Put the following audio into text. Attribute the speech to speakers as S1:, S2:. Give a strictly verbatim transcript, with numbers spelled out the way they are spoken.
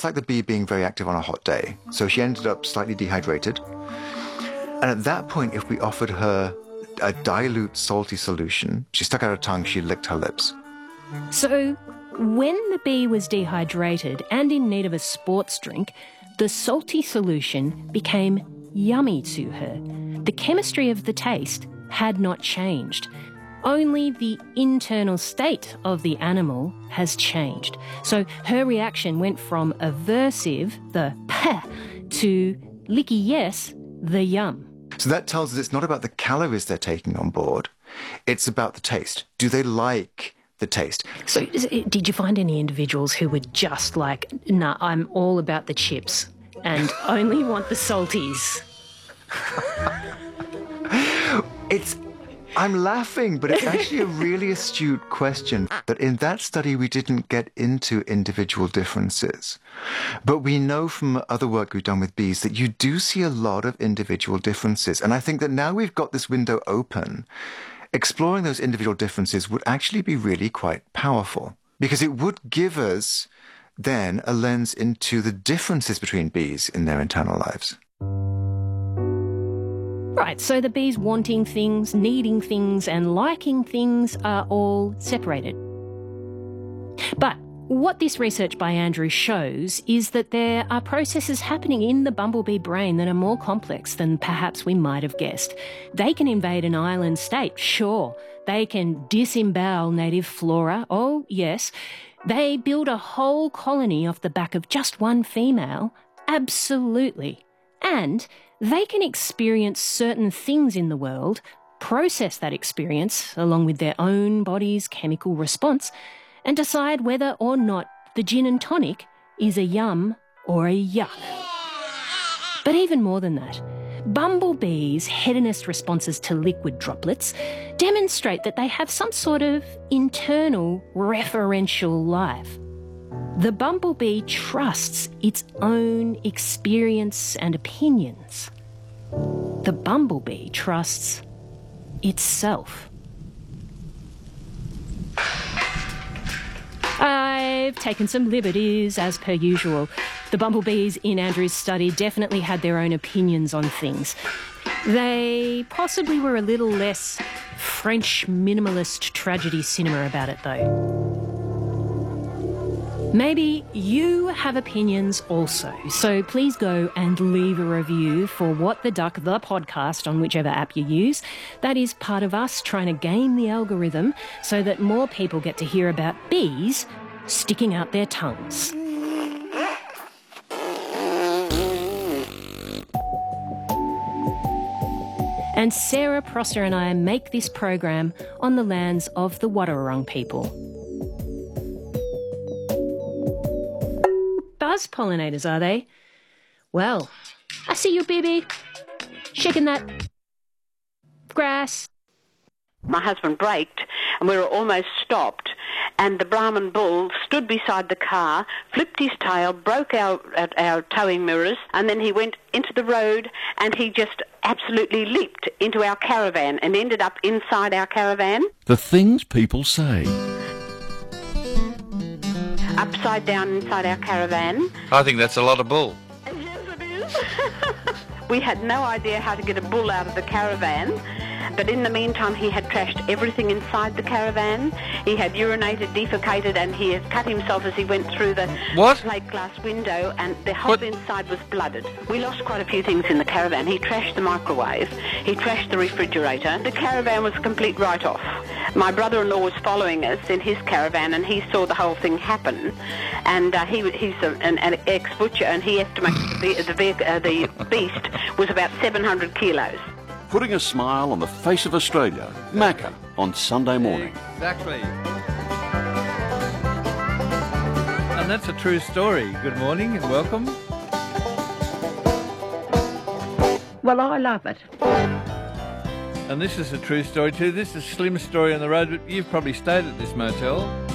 S1: that's like the bee being very active on a hot day. So she ended up slightly dehydrated. And at that point, if we offered her a dilute salty solution, she stuck out her tongue, she licked her lips.
S2: So when the bee was dehydrated and in need of a sports drink, the salty solution became yummy to her. The chemistry of the taste had not changed. Only the internal state of the animal has changed. So her reaction went from aversive, the pah, to licky yes, the yum.
S1: So that tells us it's not about the calories they're taking on board. It's about the taste. Do they like the taste?
S2: So did you find any individuals who were just like, nah, I'm all about the chips and only want the salties?
S1: It's... I'm laughing, but it's actually a really astute question. That in that study, we didn't get into individual differences. But we know from other work we've done with bees that you do see a lot of individual differences. And I think that now we've got this window open, exploring those individual differences would actually be really quite powerful, because it would give us then a lens into the differences between bees in their internal lives.
S2: Right, so the bees wanting things, needing things and liking things are all separated. But what this research by Andrew shows is that there are processes happening in the bumblebee brain that are more complex than perhaps we might have guessed. They can invade an island state, sure. They can disembowel native flora, oh yes. They build a whole colony off the back of just one female, absolutely. And they can experience certain things in the world, process that experience along with their own body's chemical response, and decide whether or not the gin and tonic is a yum or a yuck. But even more than that, bumblebees' hedonist responses to liquid droplets demonstrate that they have some sort of internal referential life. The bumblebee trusts its own experience and opinions. The bumblebee trusts itself. I've taken some liberties, as per usual. The bumblebees in Andrew's study definitely had their own opinions on things. They possibly were a little less French minimalist tragedy cinema about it, though. Maybe you have opinions also, so please go and leave a review for What the Duck, the podcast, on whichever app you use. That is part of us trying to game the algorithm so that more people get to hear about bees sticking out their tongues. And Sarah Prosser and I make this program on the lands of the Wadawurrung people. Buzz pollinators, are they? Well, I see you, baby. Shaking that grass.
S3: My husband braked and we were almost stopped, and the Brahman bull stood beside the car, flipped his tail, broke our, our towing mirrors, and then he went into the road and he just absolutely leaped into our caravan and ended up inside our caravan.
S4: The things people say.
S3: Upside down inside our caravan.
S5: I think that's a lot of bull.
S3: Yes, it is. We had no idea how to get a bull out of the caravan, but in the meantime he had trashed everything inside the caravan. He had urinated, defecated, and he had cut himself as he went through the
S5: What?
S3: plate glass window, and the whole
S5: What?
S3: inside was blooded. We lost quite a few things in the caravan. He trashed the microwave, he trashed the refrigerator. The caravan was a complete write-off. My brother-in-law was following us in his caravan, and he saw the whole thing happen. And uh, he he's a, an, an ex-butcher, and he estimated the the, uh, the beast was about seven hundred kilos.
S4: Putting a smile on the face of Australia, Macca on Sunday morning.
S5: Exactly. And that's a true story. Good morning and welcome.
S6: Well, I love it.
S5: And this is a true story too. This is Slim's story on the road, but you've probably stayed at this motel.